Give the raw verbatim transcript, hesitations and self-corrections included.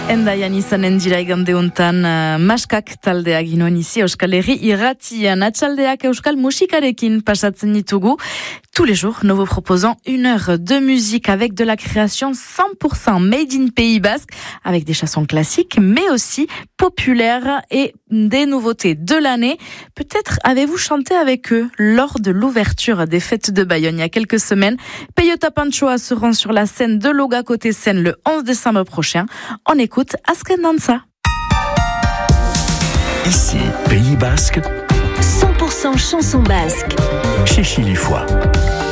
Endaian izanen dira igande hontan uh, maskak taldeak inoen izi Euskal Herri irratian atxaldeak euskal musikarekin pasatzen ditugu. Tous les jours, nous vous proposons une heure de musique avec de la création cent pour cent made in Pays Basque, avec des chansons classiques, mais aussi populaires et des nouveautés de l'année. Peut-être avez-vous chanté avec eux lors de l'ouverture des fêtes de Bayonne il y a quelques semaines. Peyota Panchoa seront sur la scène de Loga côté scène le onze décembre prochain. On écoute Azken Dansa. Ici, Pays Basque, cent pour cent chanson basque. chez Chilifoy.